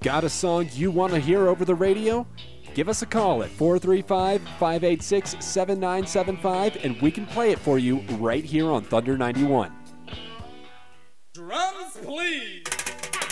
Got a song you want to hear over the radio? Give us a call at 435-586-7975 and we can play it for you right here on Thunder 91. Drums, please.